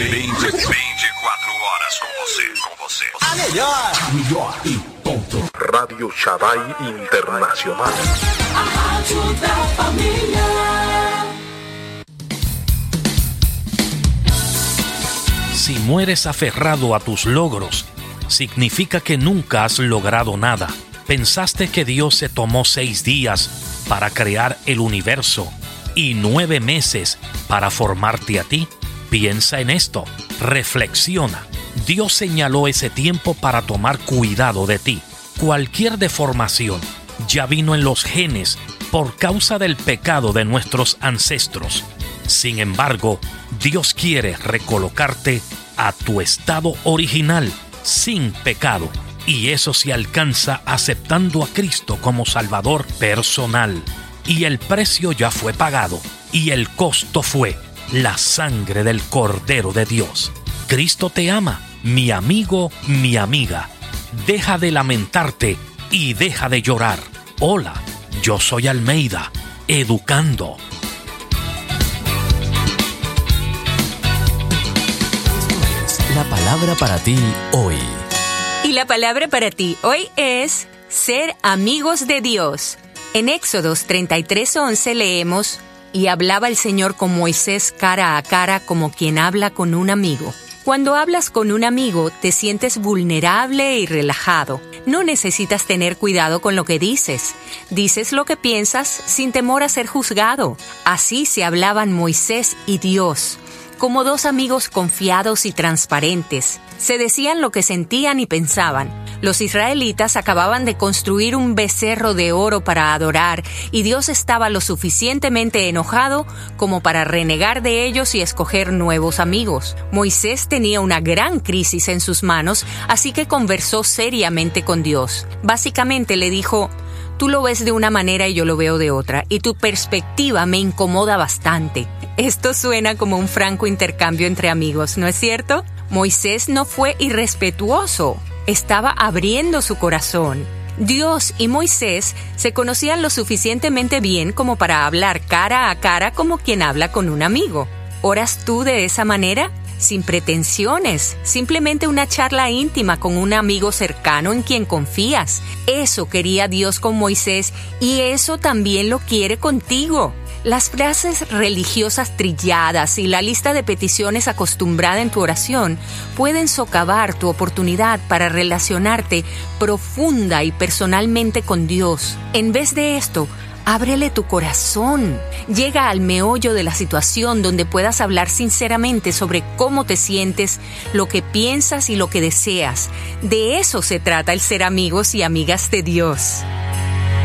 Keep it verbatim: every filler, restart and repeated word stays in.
veinticuatro horas con você, com você. A melhor, melhor e ponto. Rádio Shaddai Internacional. A rádio da família. Si mueres aferrado a tus logros, significa que nunca has logrado nada. ¿Pensaste que Dios se tomó seis días para crear el universo y nueve meses para formarte a ti? Piensa en esto, reflexiona. Dios señaló ese tiempo para tomar cuidado de ti. Cualquier deformación ya vino en los genes por causa del pecado de nuestros ancestros. Sin embargo, Dios quiere recolocarte a tu estado original, sin pecado. Y eso se alcanza aceptando a Cristo como Salvador personal. Y el precio ya fue pagado. Y el costo fue la sangre del Cordero de Dios. Cristo te ama, mi amigo, mi amiga. Deja de lamentarte y deja de llorar. Hola, yo soy Almeida, educando. La palabra para ti hoy. Y la palabra para ti hoy es ser amigos de Dios. En Éxodos treinta y tres once leemos: y hablaba el Señor con Moisés cara a cara como quien habla con un amigo. Cuando hablas con un amigo, te sientes vulnerable y relajado. No necesitas tener cuidado con lo que dices. Dices lo que piensas sin temor a ser juzgado. Así se hablaban Moisés y Dios, como dos amigos confiados y transparentes. Se decían lo que sentían y pensaban. Los israelitas acababan de construir un becerro de oro para adorar y Dios estaba lo suficientemente enojado como para renegar de ellos y escoger nuevos amigos. Moisés tenía una gran crisis en sus manos, así que conversó seriamente con Dios. Básicamente le dijo: tú lo ves de una manera y yo lo veo de otra, y tu perspectiva me incomoda bastante. Esto suena como un franco intercambio entre amigos, ¿no es cierto? Moisés no fue irrespetuoso, estaba abriendo su corazón. Dios y Moisés se conocían lo suficientemente bien como para hablar cara a cara como quien habla con un amigo. ¿Oras tú de esa manera? Sin pretensiones, simplemente una charla íntima con un amigo cercano en quien confías. Eso quería Dios con Moisés y eso también lo quiere contigo. Las frases religiosas trilladas y la lista de peticiones acostumbrada en tu oración pueden socavar tu oportunidad para relacionarte profunda y personalmente con Dios. En vez de esto, ábrele tu corazón. Llega al meollo de la situación donde puedas hablar sinceramente sobre cómo te sientes, lo que piensas y lo que deseas. De eso se trata el ser amigos y amigas de Dios.